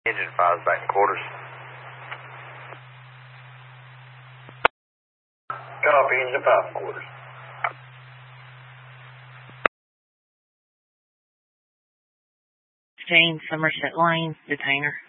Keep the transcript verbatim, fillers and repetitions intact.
Engine five's back in quarters. Copy, engine five in quarters. Jane, Somerset Lane, detainer.